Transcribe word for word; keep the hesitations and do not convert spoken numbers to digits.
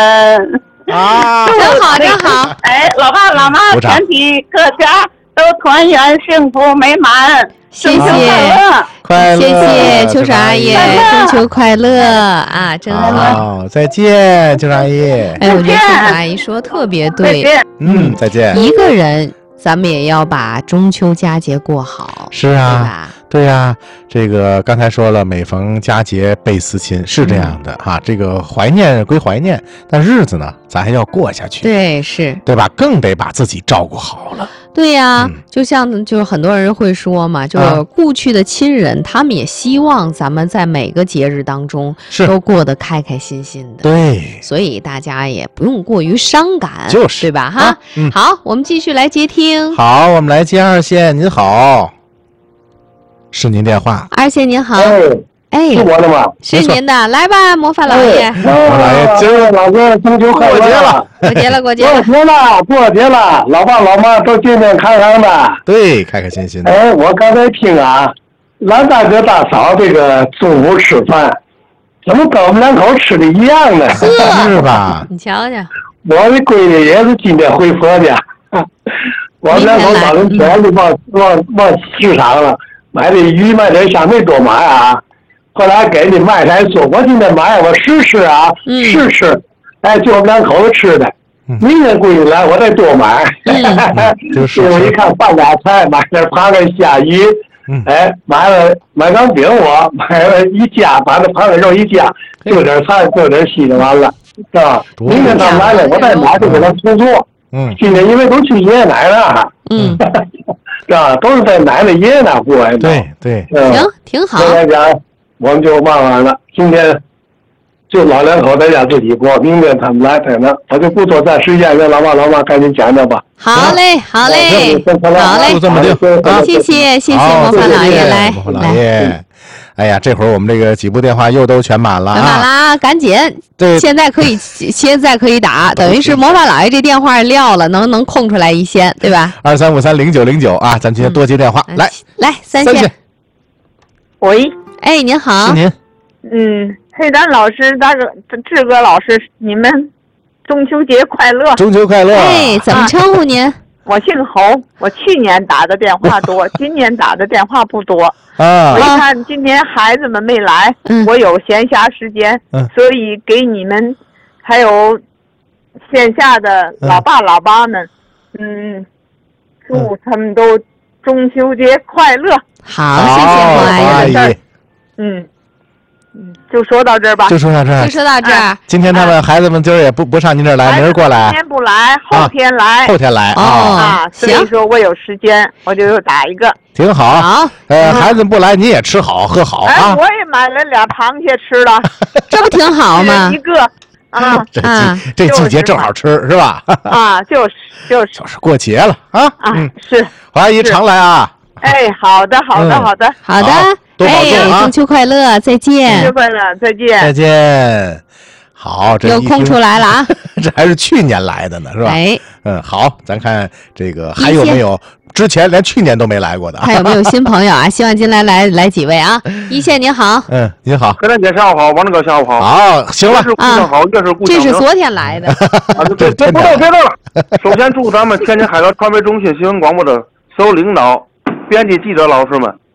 啊， 真好真好。 哎，老爸老妈，全体各家都团圆幸福美满。 谢谢， 快乐， 谢谢秋婶阿姨，中秋快乐啊！真好，再见，秋婶阿姨。 哎，我觉得秋婶阿姨说的特别对。 嗯，再见。 一个人，咱们也要把中秋佳节过好。 是啊，对呀、啊，这个刚才说了，每逢佳节倍思亲，是这样的哈、嗯。这个怀念归怀念，但日子呢，咱还要过下去。 对，是， 对吧？更得把自己照顾好了。 对呀、啊嗯，就像就是很多人会说嘛，就是故去的亲人、啊，他们也希望咱们在每个节日当中都过得开开心心的。 对， 所以大家也不用过于伤感， 就是对吧？哈、 啊嗯， 好，我们继续来接听。 好，我们来接二线。您好，是您电话。 二线您好。 哎，是我的吗？ 是您的，来吧，模范老爷。 模范老爷，今儿老哥中秋快乐！ 过节了，过节了， 过节了，过节了，老爸老妈都健健康康的。 对，开开心心的。 哎，我刚才听啊，老大哥大嫂这个中午吃饭，怎么跟我们两口吃的一样呢？ 是吧？ 你瞧瞧， 我的闺女也是今天回婆家，我们两口把人全都往往往市场了，买点鱼，买点虾，没多买啊。后来给你卖台说，我今天买，我试吃啊， 嗯、 试吃，哎，就我们两口子吃的。 嗯、 明天闺女来，我再多买。 嗯、就是我一看半俩菜，买点螃蟹虾鱼， 嗯、 哎，买了买张饼，我买了一夹，把那螃蟹肉一夹，就点菜，就点稀的完了，是吧？明天他们来了，我再买就给他重做。 嗯， 今天因为都去爷爷奶奶那， 嗯， 是吧？都是在奶奶爷爷那过呀。 对对， 行，挺好。 现在讲。我们就慢慢了，今天就老两口在家自己过，明天他们来才能，我就不多占时间，让老爸老妈赶紧讲讲吧。 好嘞，好嘞，好嘞， 就这么定啊！谢谢，谢谢模范老爷，来， 模范老爷。哎呀，这会儿我们这个几部电话又都全满了啊！ 全满了，赶紧！ 对， 现在可以，现在可以打，等于是模范老爷这电话撂了，能能空出来一线，对吧？ 二三五三零九零九啊，咱今天多接电话，来来三线。 喂。 哎，您好， 是您。 嗯，黑丹老师，大哥，志哥老师，你们中秋节快乐！ 中秋快乐！ 哎，怎么称呼您？ 啊、我姓侯，我去年打的电话多，今年打的电话不多。 啊， 我一看今天孩子们没来， 嗯、 我有闲暇时间， 嗯、 所以给你们还有线下的老爸老妈们，嗯，嗯祝他们都中秋节快乐。 好，谢谢侯阿姨。 嗯，嗯，就说到这儿吧。 就说到这儿。 就说到这儿。 啊、 今天他们孩子们今儿也不不上您这儿来，明儿过来。 今天不来，后天来。 啊、后天来哦啊，所以说我有时间，我就又打一个。 挺好。 好。 呃，孩子不来，你也吃好喝好啊。 哎，我也买了俩螃蟹吃了。 这不挺好吗？ 一个。啊这季这季节正好吃是吧？ 啊，就是就是就是过节了啊。 啊，是。 侯阿姨常来啊。 哎，好的，好的，好的， 好的， 哎， 中秋快乐，再见！ 中秋快乐，再见！ 再见！好，这又空出来了啊！ 这还是去年来的呢，是吧？ 哎， 嗯，好，咱看这个还有没有之前连去年都没来过的？ 还有没有新朋友啊？希望今天来来几位啊！一线您好， 嗯，您好， 何大姐下午好，王大哥下午好。 好，行了啊， 好，这是这是昨天来的。 啊，这这不到别的了。首先祝咱们天津海峡传媒中心新闻广播的所有领导、编辑、记者老师们